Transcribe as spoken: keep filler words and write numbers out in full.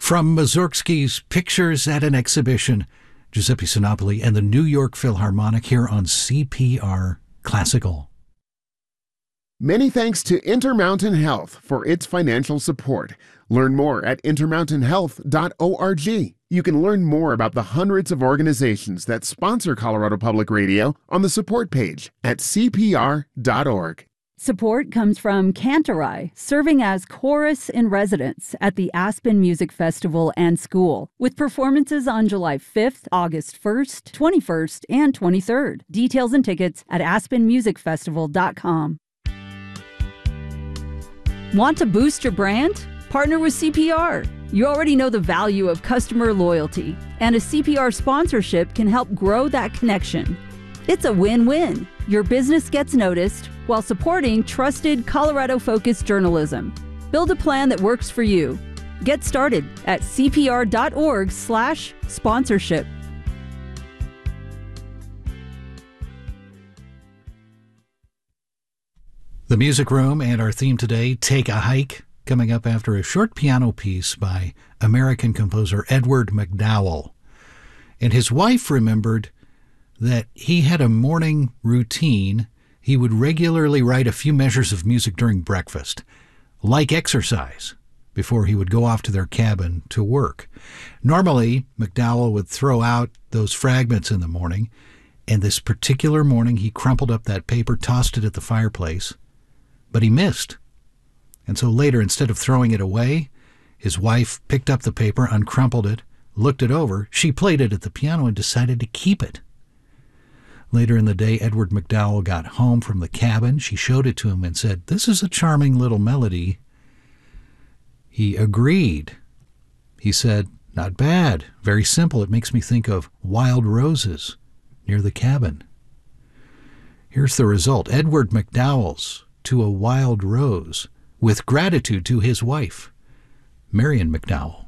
From Mussorgsky's Pictures at an Exhibition, Giuseppe Sinopoli and the New York Philharmonic here on C P R Classical. Many thanks to Intermountain Health for its financial support. Learn more at intermountain health dot org. You can learn more about the hundreds of organizations that sponsor Colorado Public Radio on the support page at c p r dot org. Support comes from Cantorai, serving as chorus in residence at the Aspen Music Festival and School, with performances on July fifth, August first, twenty-first, and twenty-third. Details and tickets at aspen music festival dot com. Want to boost your brand? Partner with C P R. You already know the value of customer loyalty, and a C P R sponsorship can help grow that connection. It's a win-win. Your business gets noticed while supporting trusted Colorado-focused journalism. Build a plan that works for you. Get started at c p r dot org slash sponsorship. The Music Room and our theme today, Take a Hike, coming up after a short piano piece by American composer Edward McDowell. And his wife remembered that he had a morning routine. He would regularly write a few measures of music during breakfast, like exercise, before he would go off to their cabin to work. Normally, McDowell would throw out those fragments in the morning, and this particular morning he crumpled up that paper, tossed it at the fireplace, but he missed. And so later, instead of throwing it away, his wife picked up the paper, uncrumpled it, looked it over. She played it at the piano and decided to keep it. Later in the day, Edward McDowell got home from the cabin. She showed it to him and said, "This is a charming little melody." He agreed. He said, "Not bad. Very simple. It makes me think of wild roses near the cabin." Here's the result. Edward McDowell's To a Wild Rose, with gratitude to his wife, Marion McDowell.